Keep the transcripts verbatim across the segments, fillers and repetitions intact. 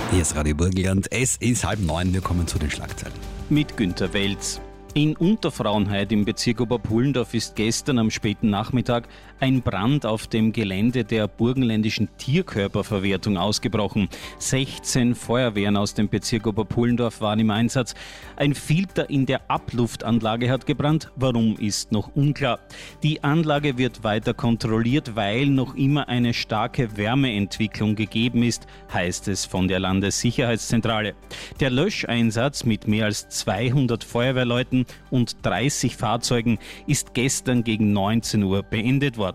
Hier ist Radio Burgenland. Es ist halb neun. Wir kommen zu den Schlagzeilen. Mit Günter Welz. In Unterfrauenheit im Bezirk Oberpullendorf ist gestern am späten Nachmittag ein Brand auf dem Gelände der burgenländischen Tierkörperverwertung ausgebrochen. sechzehn Feuerwehren aus dem Bezirk Oberpullendorf waren im Einsatz. Ein Filter in der Abluftanlage hat gebrannt. Warum, ist noch unklar. Die Anlage wird weiter kontrolliert, weil noch immer eine starke Wärmeentwicklung gegeben ist, heißt es von der Landessicherheitszentrale. Der Löscheinsatz mit mehr als zweihundert Feuerwehrleuten und dreißig Fahrzeugen ist gestern gegen neunzehn Uhr beendet worden.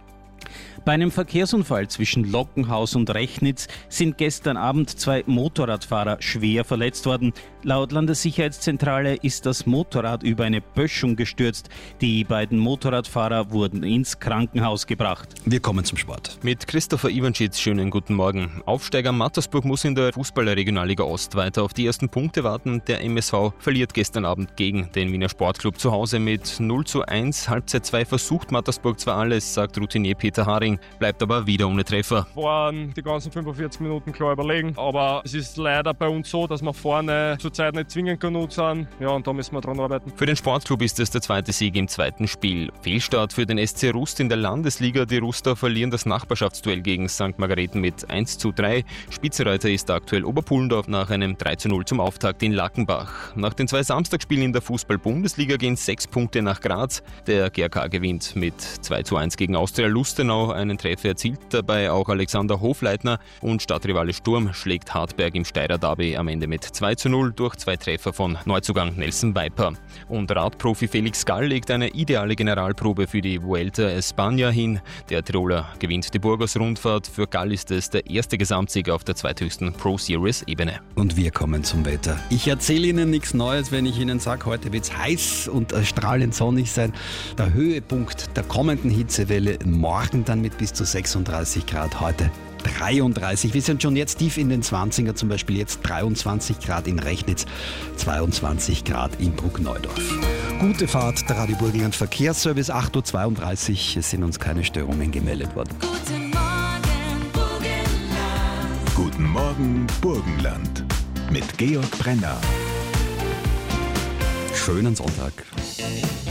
Bei einem Verkehrsunfall zwischen Lockenhaus und Rechnitz sind gestern Abend zwei Motorradfahrer schwer verletzt worden. Laut Landessicherheitszentrale ist das Motorrad über eine Böschung gestürzt. Die beiden Motorradfahrer wurden ins Krankenhaus gebracht. Wir kommen zum Sport. Mit Christopher Iwanschitz, schönen guten Morgen. Aufsteiger Mattersburg muss in der Fußball-Regionalliga Ost weiter auf die ersten Punkte warten. Der M S V verliert gestern Abend gegen den Wiener Sportclub zu Hause mit null zu eins. Halbzeit zwei versucht Mattersburg zwar alles, sagt Routinier Peter Haring, bleibt aber wieder ohne Treffer. Waren die ganzen fünfundvierzig Minuten klar überlegen, aber es ist leider bei uns so, dass wir vorne zurzeit nicht zwingend genug sind. Ja, und da müssen wir dran arbeiten. Für den Sportclub ist es der zweite Sieg im zweiten Spiel. Fehlstart für den S C Rust in der Landesliga. Die Ruster verlieren das Nachbarschaftsduell gegen Sankt Margareten mit eins zu drei. Spitzenreiter ist aktuell Oberpullendorf nach einem drei zu null zum Auftakt in Lackenbach. Nach den zwei Samstagsspielen in der Fußball-Bundesliga gehen sechs Punkte nach Graz. Der G R K gewinnt mit zwei zu eins gegen Austria Lustenau. Einen Treffer erzielt dabei auch Alexander Hofleitner und Stadtrivale Sturm schlägt Hartberg im Steirer Derby am Ende mit zwei zu null durch zwei Treffer von Neuzugang Nelson Viper. Und Radprofi Felix Gall legt eine ideale Generalprobe für die Vuelta a España hin. Der Tiroler gewinnt die Burgos-Rundfahrt. Für Gall ist es der erste Gesamtsieg auf der zweithöchsten Pro-Series-Ebene. Und wir kommen zum Wetter. Ich erzähle Ihnen nichts Neues, wenn ich Ihnen sage, heute wird es heiß und strahlend sonnig sein. Der Höhepunkt der kommenden Hitzewelle morgen dann mit bis zu sechsunddreißig Grad, heute dreiunddreißig. Wir sind schon jetzt tief in den zwanziger, zum Beispiel jetzt dreiundzwanzig Grad in Rechnitz, zweiundzwanzig Grad in Bruckneudorf. Gute Fahrt, der Radio Burgenland Verkehrsservice, acht Uhr zweiunddreißig. Es sind uns keine Störungen gemeldet worden. Guten Morgen, Burgenland. Guten Morgen, Burgenland. Mit Georg Brenner. Schönen Sonntag.